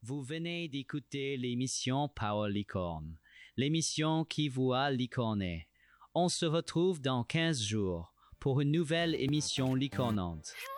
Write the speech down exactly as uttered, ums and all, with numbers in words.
Vous venez d'écouter l'émission Power Licorne, l'émission qui vous a licorné. On se retrouve dans quinze jours pour une nouvelle émission licornante.